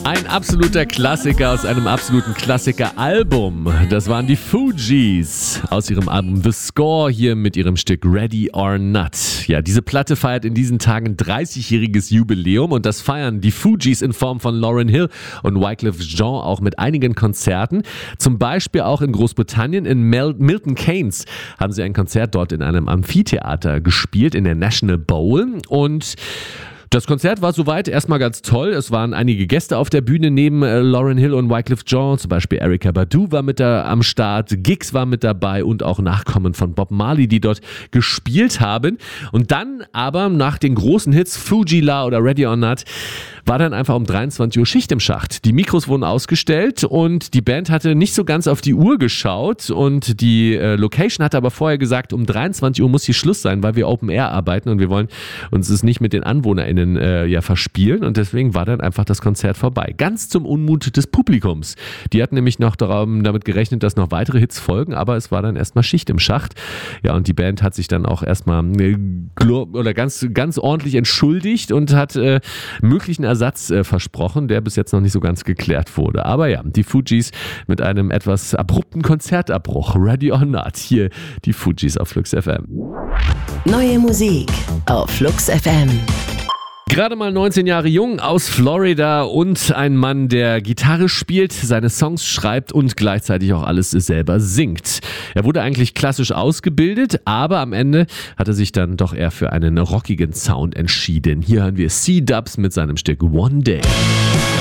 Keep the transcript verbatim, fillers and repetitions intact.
Ein absoluter Klassiker aus einem absoluten Klassiker-Album. Das waren die Fugees aus ihrem Album The Score, hier mit ihrem Stück Ready or Not. Ja, diese Platte feiert in diesen Tagen dreißigjähriges Jubiläum und das feiern die Fugees in Form von Lauryn Hill und Wyclef Jean auch mit einigen Konzerten. Zum Beispiel auch in Großbritannien, in Mel- Milton Keynes haben sie ein Konzert dort in einem Amphitheater gespielt, in der National Bowl, und das Konzert war soweit erstmal ganz toll. Es waren einige Gäste auf der Bühne neben äh, Lauryn Hill und Wyclef Jean. Zum Beispiel Erykah Badu war mit da am Start, Giggs war mit dabei und auch Nachkommen von Bob Marley, die dort gespielt haben. Und dann aber nach den großen Hits Fu-Gee-La oder Ready or Not war dann einfach um dreiundzwanzig Uhr Schicht im Schacht. Die Mikros wurden ausgestellt und die Band hatte nicht so ganz auf die Uhr geschaut und die äh, Location hatte aber vorher gesagt, um dreiundzwanzig Uhr muss hier Schluss sein, weil wir Open Air arbeiten und wir wollen uns es nicht mit den AnwohnerInnen äh, ja verspielen, und deswegen war dann einfach das Konzert vorbei. Ganz zum Unmut des Publikums. Die hatten nämlich noch darum, damit gerechnet, dass noch weitere Hits folgen, aber es war dann erstmal Schicht im Schacht. Ja, und die Band hat sich dann auch erstmal äh, glo- oder ganz, ganz ordentlich entschuldigt und hat äh, möglichen Ersatz äh, versprochen, der bis jetzt noch nicht so ganz geklärt wurde. Aber ja, die Fugees mit einem etwas abrupten Konzertabbruch. Ready or Not. Hier die Fugees auf Flux F M. Neue Musik auf Flux F M. Gerade mal neunzehn Jahre jung, aus Florida und ein Mann, der Gitarre spielt, seine Songs schreibt und gleichzeitig auch alles selber singt. Er wurde eigentlich klassisch ausgebildet, aber am Ende hat er sich dann doch eher für einen rockigen Sound entschieden. Hier hören wir C-Dubs mit seinem Stück One Day.